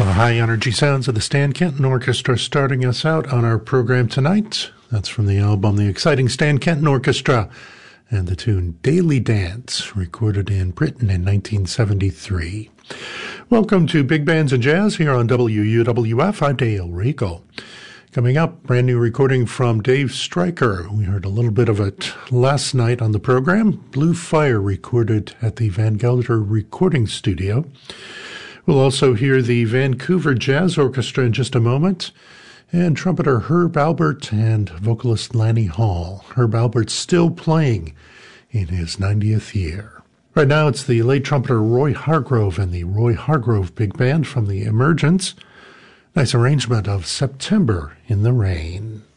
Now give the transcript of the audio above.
High energy sounds of the Stan Kenton Orchestra starting us out on our program tonight. That's from the album The Exciting Stan Kenton Orchestra and the tune Daily Dance, recorded in Britain in 1973. Welcome to Big Bands and Jazz here on WUWF. I'm Dale Regal. Coming up, brand new recording from Dave Stryker. We heard a little bit of it last night on the program. Blue Fire, recorded at the Van Gelder Recording Studio. We'll also hear the Vancouver Jazz Orchestra in just a moment, and trumpeter Herb Alpert and vocalist Lanny Hall. Herb Alpert's still playing in his 90th year. Right now it's the late trumpeter Roy Hargrove and the Roy Hargrove Big Band from the Emergence. Nice arrangement of September in the Rain.